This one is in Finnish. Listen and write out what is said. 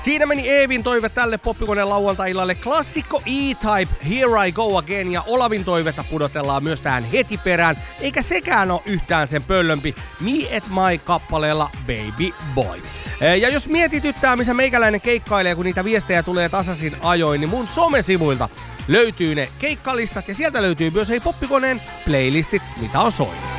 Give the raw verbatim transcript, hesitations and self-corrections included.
Siinä meni Eevin toive tälle poppikoneen lauantai-illalle. Klassikko E-Type, Here I Go Again, ja Olavin toivetta pudotellaan myös tähän heti perään. Eikä sekään ole yhtään sen pöllömpi Me et My kappaleella Baby Boy. Ja jos mietityttää, missä meikäläinen keikkailee, kun niitä viestejä tulee tasaisin ajoin, niin mun somesivuilta löytyy ne keikkalistat ja sieltä löytyy myös ei poppikoneen playlistit, mitä on soinut.